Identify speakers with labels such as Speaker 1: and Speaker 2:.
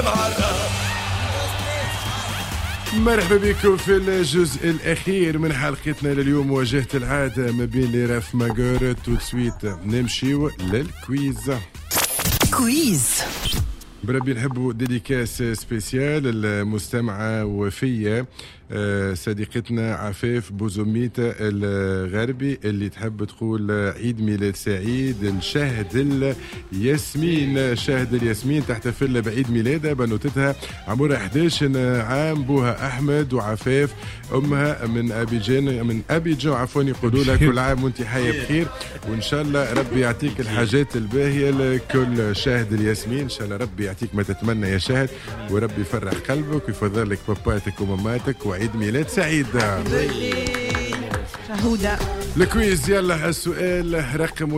Speaker 1: مرحبا بكم في الجزء الأخير من حلقتنا لليوم. واجهة العادة ما بين لي راف ماجور. تو سويت نمشيو للكويز.
Speaker 2: كويز
Speaker 1: بربي نحبوا ديديكاس سبيسيال المستمعة وفية صديقتنا عفاف بوزوميتا الغربي اللي تحب تقول عيد ميلاد سعيد لشهد الياسمين. شهد الياسمين تحتفل بعيد ميلادها، بنوتتها عمرها 11 عام، بوها أحمد، وعفاف أمها من أبيجان عفوا يقولوا لها كل عام وانت حية بخير، وإن شاء الله ربي يعطيك الحاجات الباهية لكل شهد الياسمين. إن شاء الله ربي يعطيك ما تتمنى يا شهد، وربي يفرح قلبك ويفضل لك باباتك وماماتك، وعيد ميلاد سعيد.
Speaker 2: شهودة
Speaker 1: الكويز يلا. السؤال رقم